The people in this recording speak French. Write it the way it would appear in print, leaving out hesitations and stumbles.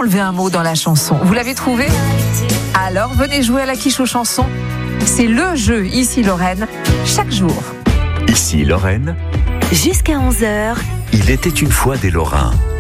enlever un mot dans la chanson. Vous l'avez trouvé ? Alors venez jouer à la quiche aux chansons. C'est le jeu Ici Lorraine, chaque jour. Ici Lorraine. Jusqu'à 11h. Il était une fois des Lorrains.